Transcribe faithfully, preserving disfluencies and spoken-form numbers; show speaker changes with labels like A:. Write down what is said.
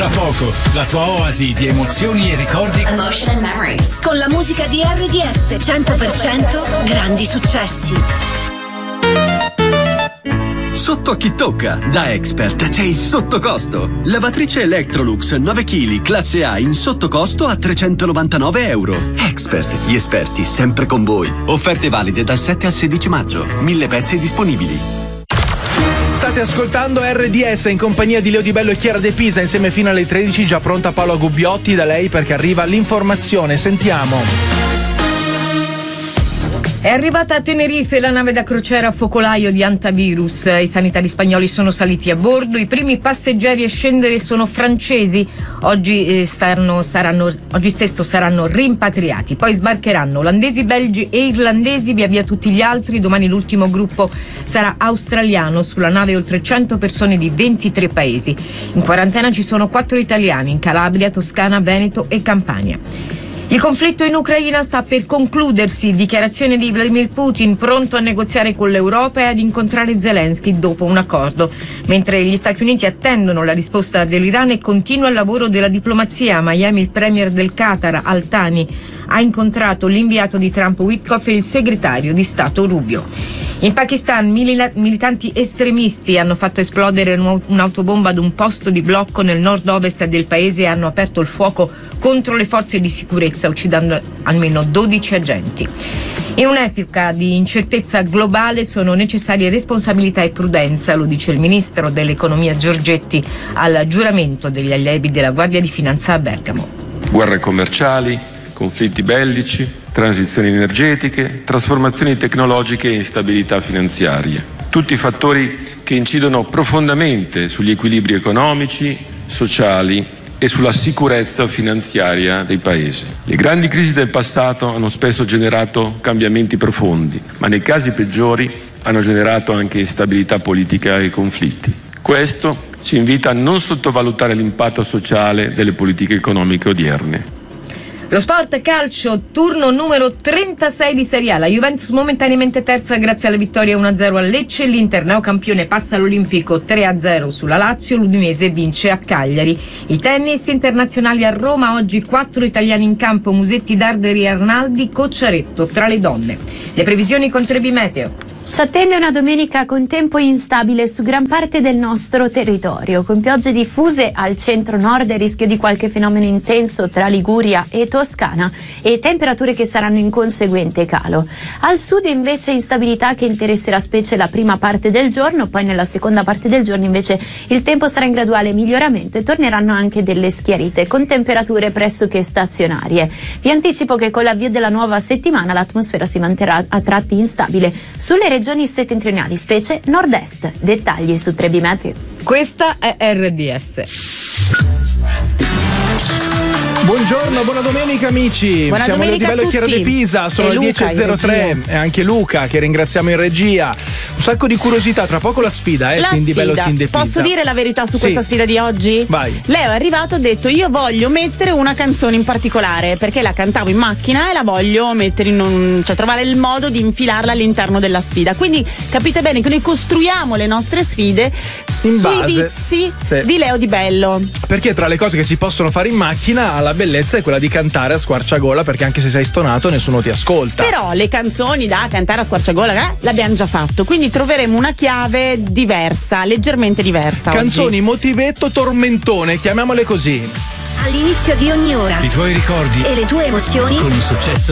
A: Tra poco, la tua oasi di emozioni e ricordi.
B: Emotion and Memories.
C: Con la musica di R D S, cento per cento grandi successi.
D: Sotto a chi tocca? Da Expert c'è il sottocosto. Lavatrice Electrolux nove chili classe A in sottocosto a trecentonovantanove euro. Expert, gli esperti sempre con voi. Offerte valide dal sette al sedici maggio. Mille pezzi disponibili.
E: State ascoltando R D S in compagnia di Leo Di Bello e Chiara De Pisa, insieme fino alle tredici, già pronta Paola Gubbiotti, da lei perché arriva l'informazione. Sentiamo.
F: È arrivata a Tenerife la nave da crociera focolaio di Antivirus. I sanitari spagnoli sono saliti a bordo. I primi passeggeri a scendere sono francesi. Oggi, eh, stanno, saranno, oggi stesso saranno rimpatriati. Poi sbarcheranno olandesi, belgi e irlandesi, via via tutti gli altri. Domani l'ultimo gruppo sarà australiano. Sulla nave oltre cento persone di ventitré paesi. In quarantena ci sono quattro italiani in Calabria, Toscana, Veneto e Campania. Il conflitto in Ucraina sta per concludersi. Dichiarazione di Vladimir Putin, pronto a negoziare con l'Europa e ad incontrare Zelensky dopo un accordo. Mentre gli Stati Uniti attendono la risposta dell'Iran e continua il lavoro della diplomazia. A Miami il premier del Qatar, Al Thani, ha incontrato l'inviato di Trump Witkoff e il segretario di Stato Rubio. In Pakistan mil- militanti estremisti hanno fatto esplodere un'autobomba ad un posto di blocco nel nord-ovest del paese e hanno aperto il fuoco contro le forze di sicurezza, uccidendo almeno dodici agenti. In un'epoca di incertezza globale sono necessarie responsabilità e prudenza, lo dice il ministro dell'economia Giorgetti al giuramento degli allievi della Guardia di Finanza a Bergamo.
G: Guerre commerciali, conflitti bellici, transizioni energetiche, trasformazioni tecnologiche e instabilità finanziarie. Tutti fattori che incidono profondamente sugli equilibri economici, sociali e sulla sicurezza finanziaria dei paesi. Le grandi crisi del passato hanno spesso generato cambiamenti profondi, ma nei casi peggiori hanno generato anche instabilità politica e conflitti. Questo ci invita a non sottovalutare l'impatto sociale delle politiche economiche odierne.
F: Lo sport calcio, turno numero trentasei di Serie A. La Juventus momentaneamente terza grazie alla vittoria uno a zero a Lecce. L'Inter neocampione passa all'Olimpico tre a zero sulla Lazio. L'Udinese vince a Cagliari. I tennis internazionali a Roma. Oggi quattro italiani in campo: Musetti, Darderi, Arnaldi, Cocciaretto tra le donne. Le previsioni con Trebi Meteo.
H: Ci attende una domenica con tempo instabile su gran parte del nostro territorio, con piogge diffuse al centro-nord e rischio di qualche fenomeno intenso tra Liguria e Toscana e temperature che saranno in conseguente calo. Al sud invece instabilità che interesserà specie la prima parte del giorno, poi nella seconda parte del giorno invece il tempo sarà in graduale miglioramento e torneranno anche delle schiarite con temperature pressoché stazionarie. Vi anticipo che con l'avvio della nuova settimana l'atmosfera si manterrà a tratti instabile sulle regioni settentrionali, specie nord-est. Dettagli su Trebi Meteo.
F: Questa è R D S.
E: Buongiorno, buona domenica amici.
F: Buona
E: Siamo Leo Di Bello e Chiara De Pisa, sono le dieci e zero tre e anche Luca che ringraziamo in regia. Un sacco di curiosità, tra poco la sfida, eh,
I: la
E: Team Di Bello,
I: sfida.
E: Team De Pisa.
I: Posso dire la verità su
E: sì.
I: questa sfida di oggi?
E: Vai.
I: Leo è arrivato e ha detto: io voglio mettere una canzone in particolare perché la cantavo in macchina e la voglio mettere in un, cioè trovare il modo di infilarla all'interno della sfida. Quindi capite bene che noi costruiamo le nostre sfide
E: in
I: sui
E: base.
I: vizi
E: sì.
I: di Leo Di Bello.
E: Perché tra le cose che si possono fare in macchina la bellezza è quella di cantare a squarciagola, perché anche se sei stonato nessuno ti ascolta.
I: Però le canzoni da cantare a squarciagola eh, l'abbiamo già fatto, quindi troveremo una chiave diversa, leggermente diversa.
E: Canzoni
I: oggi.
E: motivetto tormentone, chiamiamole così.
C: All'inizio di ogni ora.
A: I tuoi ricordi
C: E le tue emozioni.
A: con il successo